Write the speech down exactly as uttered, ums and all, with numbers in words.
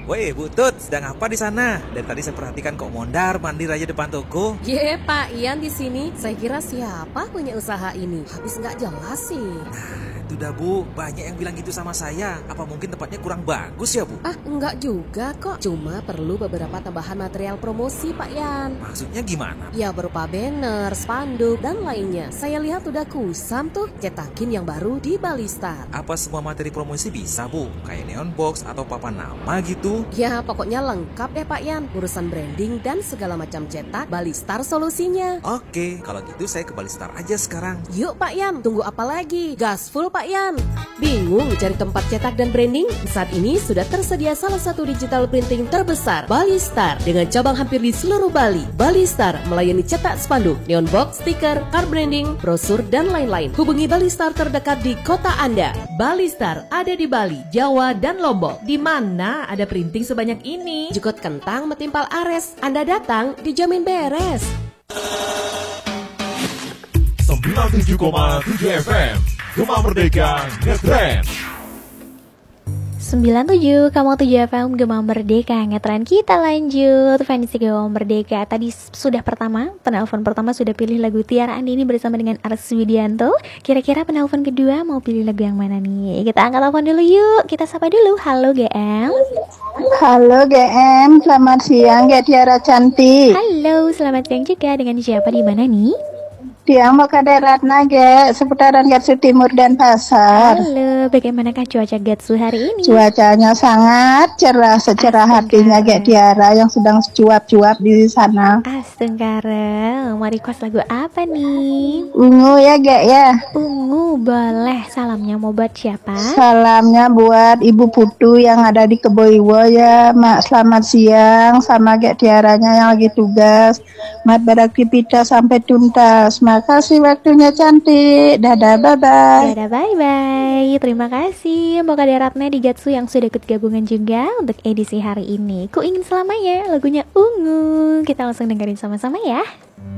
Woi, Bu Tut, sedang apa di sana? Dari tadi saya perhatikan kok mondar mandir aja depan toko. Ye, Pak Ian di sini. Saya kira siapa punya usaha ini? Habis nggak jelas sih. Nah, itu dah Bu, banyak yang bilang gitu sama saya. Apa mungkin tempatnya kurang bagus ya Bu? Ah, enggak juga kok. Cuma perlu beberapa tambahan material promosi, Pak Ian. Maksudnya gimana? Ya berupa banner, spanduk, dan lainnya. Saya lihat udah kusam tuh cetakin yang baru di Balistar. Apa semua materi promosi bisa Bu? Kayak neon box atau papan nama gitu? Ya pokoknya lengkap ya Pak Ian. Urusan branding dan segala macam cetak, Balistar solusinya. Oke, kalau gitu saya ke Balistar aja sekarang. Yuk Pak Ian, tunggu apa lagi? Gaspol Pak Ian. Bingung cari tempat cetak dan branding? Saat ini sudah tersedia salah satu digital printing terbesar, Balistar, dengan cabang hampir di seluruh Bali. Balistar melayani cetak spanduk, neon box, stiker, card branding, brosur, dan lain-lain. Hubungi Balistar terdekat di kota Anda. Balistar ada di Bali, Jawa, dan Lombok. Di mana ada printing sebanyak ini? Jukut kentang metimpal ares. Anda datang dijamin beres. sembilan puluh tujuh koma tujuh F M Gema Merdeka Ngetrend. sembilan puluh tujuh koma tujuh F M Gema Merdeka Ngetrend. Kita lanjut Fancy Gema Merdeka. Tadi sudah pertama, penelpon pertama sudah pilih lagu Tiara Andini bersama dengan Aris Widianto. Kira-kira penelpon kedua mau pilih lagu yang mana nih? Kita angkat telepon dulu yuk. Kita sapa dulu. Halo G M. Halo G M, selamat siang G Tiara cantik. Halo, selamat siang juga. Dengan siapa di mana nih? Dia mau ke Ratna Ge, seputaran Gatsu Timur dan Pasar. Halo, bagaimanakah cuaca Gatsu hari ini? Cuacanya sangat cerah, secerah hatinya Ge Tiara yang sedang cuap-cuap di sana. Astengkara, mau request lagu apa nih? Ungu ya Ge ya. Ungu, boleh. Salamnya mau buat siapa? Salamnya buat Ibu Putu yang ada di Keboiwo ya, Mak. Selamat siang sama Ge Tiaranya yang lagi tugas. Mat beraktivitas sampai tuntas. Makasih waktunya cantik. Dadah, bye-bye. Dadah, bye-bye. Terima kasih Mbak Kaderatna di Gatsu yang sudah ikut gabungan juga untuk edisi hari ini. Ku ingin selamanya lagunya Ungu. Kita langsung dengerin sama-sama ya.